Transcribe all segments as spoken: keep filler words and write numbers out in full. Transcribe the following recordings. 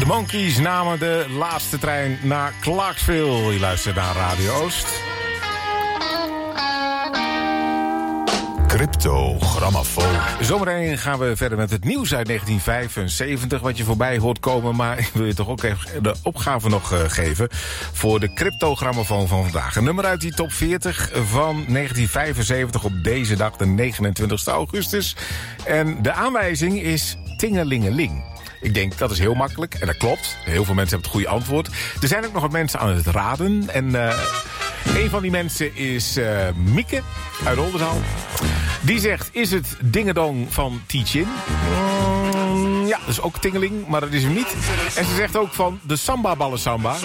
De Monkees namen de laatste trein naar Clarksville. Je luistert naar Radio Oost. Cryptogrammofoon. Zometeen gaan we verder met het nieuws uit negentien vijfenzeventig... wat je voorbij hoort komen, maar ik wil je toch ook even de opgave nog uh, geven... voor de cryptogrammofoon van vandaag. Een nummer uit die top veertig van negentien vijfenzeventig op deze dag, de negenentwintigste augustus. En de aanwijzing is Tingelingeling. Ik denk, dat is heel makkelijk. En dat klopt. Heel veel mensen hebben het goede antwoord. Er zijn ook nog wat mensen aan het raden. En uh, een van die mensen is uh, Mieke uit Oldenzaal. Die zegt, is het Dingedong van Tichin? Mm, ja, dat is ook Tingeling, maar dat is hem niet. En ze zegt ook van de Samba Ballen Samba.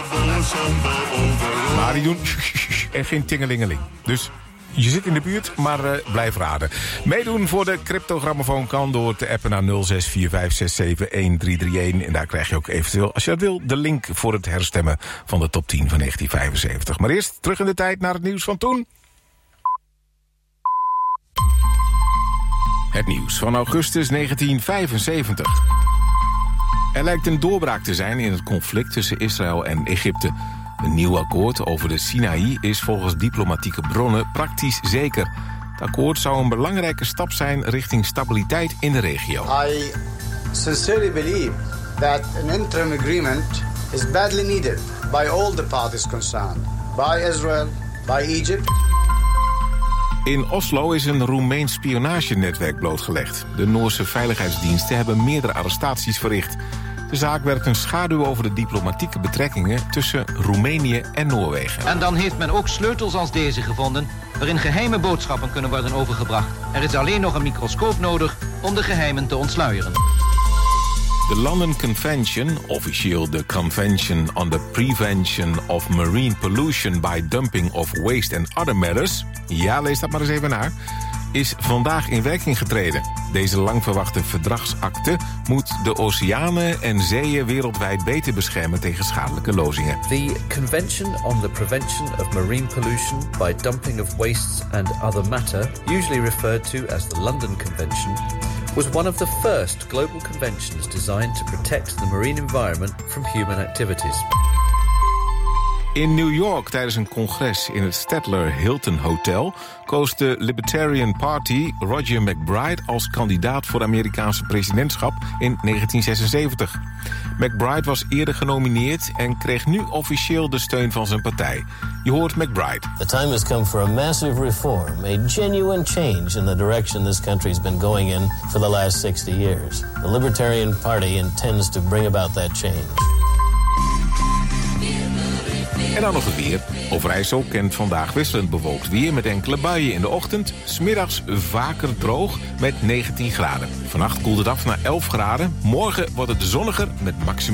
Maar die doen en geen Tingelingeling. Dus... je zit in de buurt, maar uh, blijf raden. Meedoen voor de cryptogrammofoon kan door te appen naar nul zes vier vijf zes zeven een drie drie een. En daar krijg je ook eventueel, als je dat wil, de link voor het herstemmen van de top tien van negentien vijfenzeventig. Maar eerst terug in de tijd naar het nieuws van toen. Het nieuws van augustus negentien vijfenzeventig. Er lijkt een doorbraak te zijn in het conflict tussen Israël en Egypte. Een nieuw akkoord over de Sinaï is volgens diplomatieke bronnen praktisch zeker. Het akkoord zou een belangrijke stap zijn richting stabiliteit in de regio. I sincerely believe that an interim agreement is badly needed by all the parties concerned. By Israel, by Egypt. In Oslo is een Roemeens spionagenetwerk blootgelegd. De Noorse veiligheidsdiensten hebben meerdere arrestaties verricht. De zaak werpt een schaduw over de diplomatieke betrekkingen tussen Roemenië en Noorwegen. En dan heeft men ook sleutels als deze gevonden, waarin geheime boodschappen kunnen worden overgebracht. Er is alleen nog een microscoop nodig om de geheimen te ontsluieren. De London Convention, officieel de Convention on the Prevention of Marine Pollution by Dumping of Waste and Other Matters, ja, lees dat maar eens even na, is vandaag in werking getreden. Deze lang verwachte verdragsakte moet de oceanen en zeeën wereldwijd beter beschermen tegen schadelijke lozingen. The Convention on the Prevention of Marine Pollution by Dumping of Wastes and Other Matter, usually referred to as the London Convention, was one of the first global conventions designed to protect the marine environment from human activities. In New York tijdens een congres in het Statler Hilton Hotel koos de Libertarian Party Roger McBride als kandidaat voor het Amerikaanse presidentschap in negentien zesenzeventig. McBride was eerder genomineerd en kreeg nu officieel de steun van zijn partij. Je hoort McBride. The time has come for a massive reform, a genuine change in the direction this country's been going in for the last sixty years. The Libertarian Party intends to bring about that change. En dan nog het weer. Overijssel kent vandaag wisselend bewolkt weer met enkele buien in de ochtend. 's Middags vaker droog met negentien graden. Vannacht koelt het af naar elf graden. Morgen wordt het zonniger met maximaal